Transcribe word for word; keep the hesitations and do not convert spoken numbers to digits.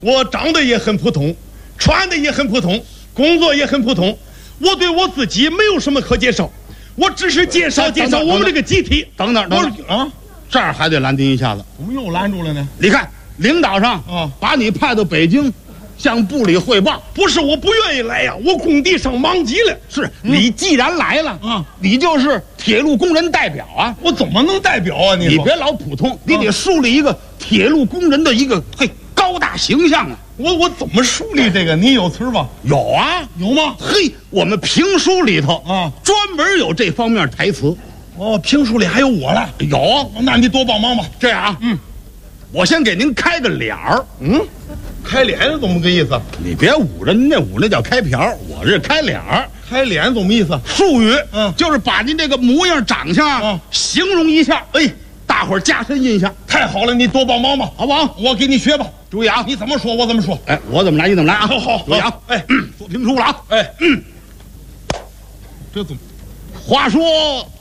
我长得也很普通，穿的也很普通，工作也很普通。我对我自己没有什么可介绍，我只是介绍介绍我们这个集体。 等等等等啊，这儿还得拦您一下子。 怎么又拦住了呢？ 你看，领导上啊， 把你派到北京，向部里汇报。 不是我不愿意来呀，我工地上忙极了。 是你既然来了啊， 你就是铁路工人代表啊。 我怎么能代表啊？你你别老普通，你得树立一个铁路工人的一个嘿高大形象啊。 我我怎么树立这个？你有词吧？ 有啊， 有吗？ 嘿，我们评书里头啊， 专门有这方面台词。 哦，评书里还有我了。 有， 那你多帮忙吧。 这样啊， 嗯， 我先给您开个脸儿。 嗯，开脸是怎么个意思？ 你别捂着，您那捂那叫开瓢，我这开脸儿。 开脸怎么意思？ 术语， 嗯， 就是把您这个模样、长相， 嗯， 形容一下，哎，大伙儿加深印象。 太好了，你多帮忙吧， 好不好？ 我给你学吧。 注意啊， 你怎么说，我怎么说。 哎，我怎么来，你怎么来啊？ 好好， 注意啊， 哎， 说评书了啊。 哎，嗯，这怎么？ 话说